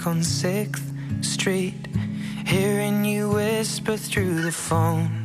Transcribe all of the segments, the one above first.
On 6th Street, hearing you whisper through the phone.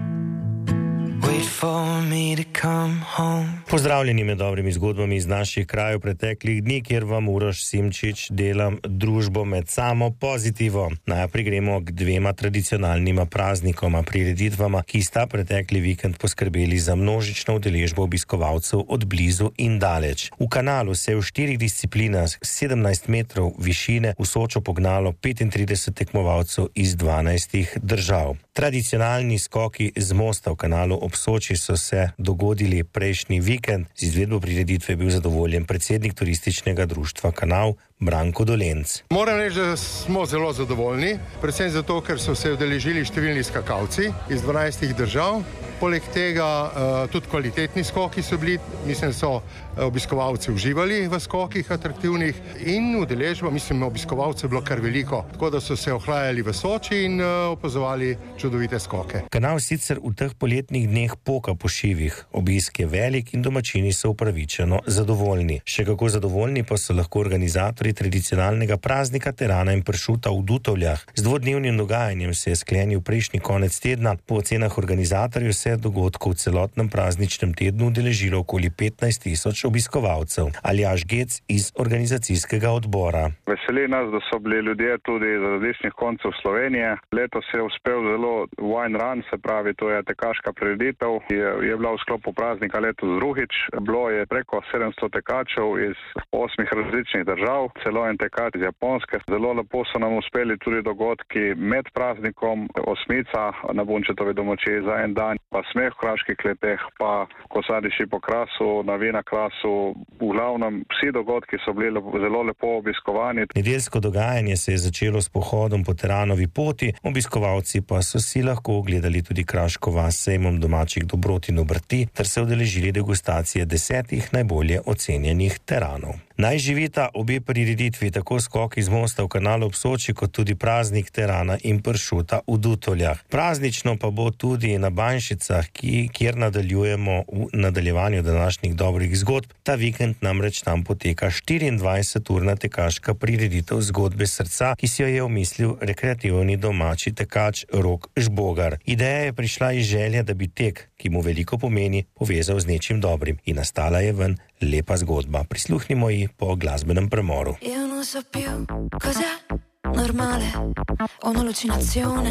Wait for me to come home. Pozdravljeni med dobrimi zgodbami iz naših krajev preteklih dni, kjer vam Uroš Simčič delam družbo med samo pozitivo. Najprej gremo k dvema tradicionalnima praznikoma, prireditvama, ki sta pretekli vikend poskrbeli za množično udeležbo obiskovalcev od blizu in daleč. V Kanalu se je v 4 disciplinah 17 metrov višine v Sočo pognalo 35 tekmovalcev iz 12 držav. Tradicionalni skoki z mosta v Kanalu ob Soči so se dogodili prejšnji vikend. Z izvedbo prireditve je bil zadovoljen predsednik turističnega društva Kanal Branko Dolenc. Moram reči, da smo zelo zadovoljni, predvsem zato, ker so se udeležili številni skakalci iz 12 držav. Poleg tega tudi kvalitetni skoki so bili, mislim, da so obiskovalci uživali v skokih atraktivnih in udeležba, mislim, obiskovalcev je bilo kar veliko, tako da so se ohlajali v Soči in opazovali čudovite skoke. Kanal sicer v teh poletnih dneh poka po šivih, obisk je velik in domačini so upravičeno zadovoljni. Še kako zadovoljni pa so lahko organizatorji tradicionalnega praznika terana in pršuta v Dutovljah. Z dvodnevnim dogajanjem se je sklenil prejšnji konec tedna. Po ocenah organizatorjev se dogodkov v celotnem prazničnem tednu udeležilo okoli 15 tisoč obiskovalcev. Aljaž Gec iz organizacijskega odbora. Veseli nas, da so bili ljudje tudi iz različnih koncev Slovenije. Letos je uspel zelo wine run, se pravi, to je tekaška prireditev. Je bila v sklopu praznika letos drugič. Bilo je preko 700 tekačev iz 8 različnih držav, celo en tekač iz Japonske. Zelo lepo so nam uspeli tudi dogodki med praznikom, osmica na Bunčetovi domačiji za en dan, pa smeh v Kraških kleteh, pa Kosadiši po Krasu, na Vina Krasu. V glavnem vsi dogodki so bili zelo lepo obiskovani. Nedeljsko dogajanje se je začelo s pohodom po Teranovi poti, obiskovalci pa so si lahko ogledali tudi Kraško vas s sejmom domačih dobrot in obrti ter se udeležili degustacije 10 najbolje ocenjenih teranov. Naj živita obe prireditvi, tako skok iz mosta v Kanalu ob Soči, kot tudi praznik terana in pršuta v Dutovljah. Praznično pa bo tudi na Banjšicah, kjer nadaljujemo v nadaljevanju današnjih dobrih zgodb. Ta vikend namreč tam poteka 24-urna tekaška prireditev Zgodbe srca, ki si jo je omislil rekreativni domači tekač Rok Žbogar. Ideja je prišla iz želje, da bi tek, ki mu veliko pomeni, povezal z nečim dobrim. In nastala je ven lepa zgodba. Prisluhnimo ji po glasbenem premoru. Io non so più cos'è normale, ho un'allucinazione,